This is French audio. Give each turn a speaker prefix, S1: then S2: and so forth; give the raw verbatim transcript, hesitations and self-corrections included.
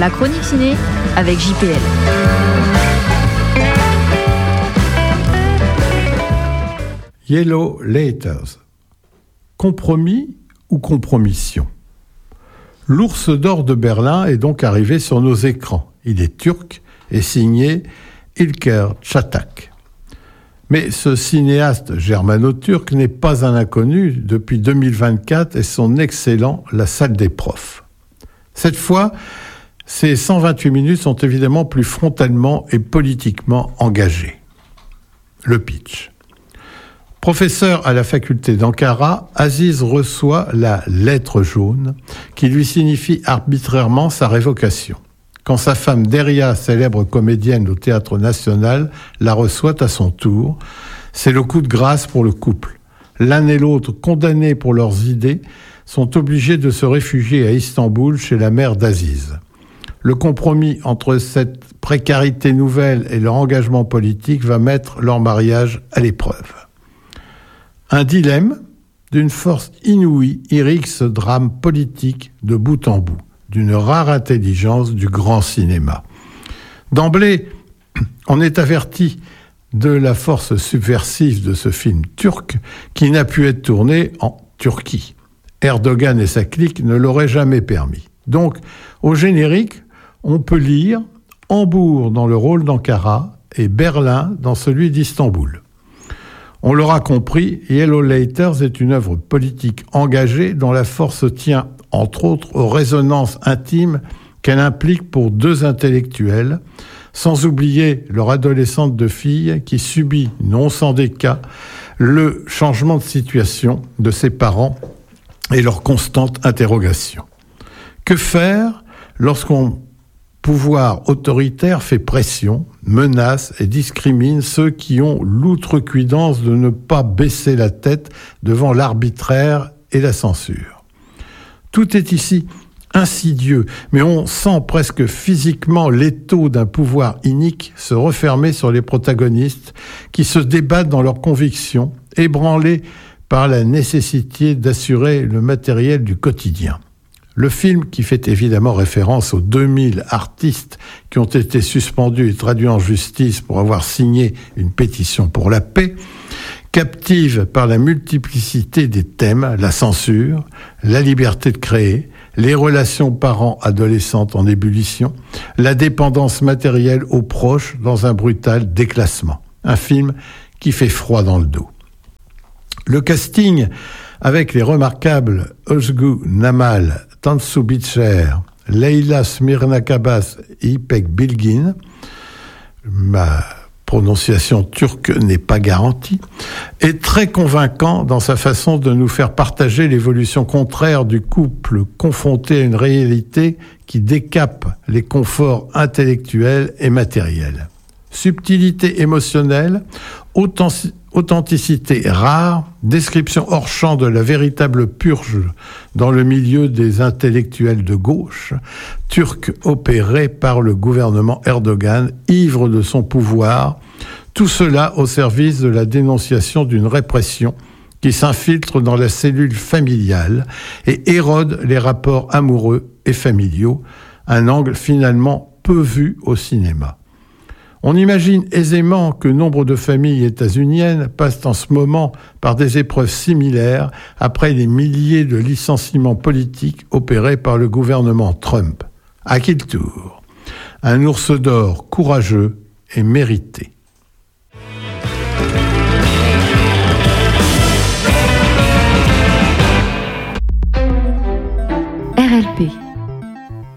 S1: La chronique ciné avec J P L.
S2: Yellow Letters. Compromis ou compromission? L'Ours d'or de Berlin est donc arrivé sur nos écrans. Il est turc et signé İlker Çatak. Mais ce cinéaste germano-turc n'est pas un inconnu depuis deux mille vingt-quatre et son excellent La Salle des profs. Cette fois, ces cent vingt-huit minutes sont évidemment plus frontalement et politiquement engagées. Le pitch. Professeur à la faculté d'Ankara, Aziz reçoit la lettre jaune qui lui signifie arbitrairement sa révocation. Quand sa femme Derya, célèbre comédienne au Théâtre National, la reçoit à son tour, c'est le coup de grâce pour le couple. L'un et l'autre, condamnés pour leurs idées, sont obligés de se réfugier à Istanbul chez la mère d'Aziz. Le compromis entre cette précarité nouvelle et leur engagement politique va mettre leur mariage à l'épreuve. Un dilemme d'une force inouïe irrigue ce drame politique de bout en bout, d'une rare intelligence du grand cinéma. D'emblée, on est averti de la force subversive de ce film turc qui n'a pu être tourné en Turquie. Erdogan et sa clique ne l'auraient jamais permis. Donc, au générique, on peut lire Hambourg dans le rôle d'Ankara et Berlin dans celui d'Istanbul. On l'aura compris, Yellow Letters est une œuvre politique engagée dont la force tient, entre autres, aux résonances intimes qu'elle implique pour deux intellectuels, sans oublier leur adolescente de fille qui subit, non sans des cas, le changement de situation de ses parents et leur constante interrogation. Que faire lorsqu'on pouvoir autoritaire fait pression, menace et discrimine ceux qui ont l'outrecuidance de ne pas baisser la tête devant l'arbitraire et la censure. Tout est ici insidieux, mais on sent presque physiquement l'étau d'un pouvoir inique se refermer sur les protagonistes qui se débattent dans leurs convictions, ébranlés par la nécessité d'assurer le matériel du quotidien. Le film, qui fait évidemment référence aux deux mille artistes qui ont été suspendus et traduits en justice pour avoir signé une pétition pour la paix, captive par la multiplicité des thèmes, la censure, la liberté de créer, les relations parents-adolescentes en ébullition, la dépendance matérielle aux proches dans un brutal déclassement. Un film qui fait froid dans le dos. Le casting, avec les remarquables Özgü Namal, Tansu Biçer, Leyla Smirnakabas et İpek Bilgin, ma prononciation turque n'est pas garantie, est très convaincant dans sa façon de nous faire partager l'évolution contraire du couple confronté à une réalité qui décape les conforts intellectuels et matériels. Subtilité émotionnelle, authenticité, Authenticité rare, description hors champ de la véritable purge dans le milieu des intellectuels de gauche, turcs opérés par le gouvernement Erdogan, ivre de son pouvoir, tout cela au service de la dénonciation d'une répression qui s'infiltre dans la cellule familiale et érode les rapports amoureux et familiaux, un angle finalement peu vu au cinéma. On imagine aisément que nombre de familles états-uniennes passent en ce moment par des épreuves similaires après les milliers de licenciements politiques opérés par le gouvernement Trump. À qui le tour ? Un ours d'or courageux et mérité.